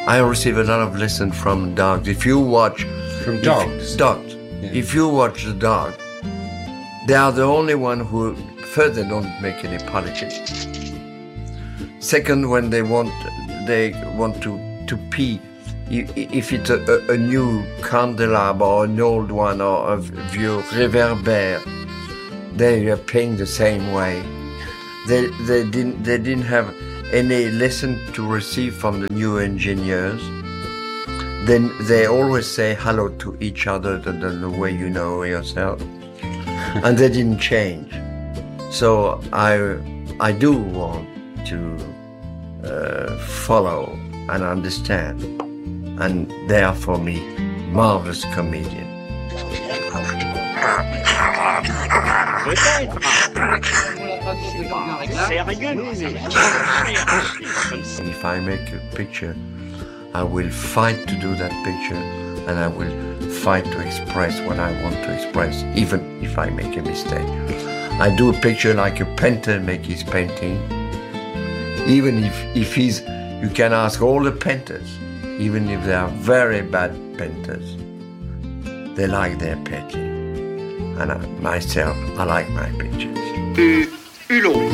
I receive a lot of lessons from dogs. If you watch... From dogs? Dogs. Yeah. If you watch the dog, they are the only one who... First, they don't make any politics. Second, when they want to pee, if it's a new candelabra or an old one or a vieux réverbère, they are paying the same way. They didn't have any lesson to receive from the new engineers. Then they always say hello to each other the way you know yourself, and they didn't change. So I do want to follow and understand, and they are for me marvelous comedians. If I make a picture, I will fight to do that picture, and I will fight to express what I want to express, even if I make a mistake. I do a picture like a painter make his painting. Even if he's, you can ask all the painters, even if they are very bad painters, they like their painting. And myself, I like my pictures. Hulot.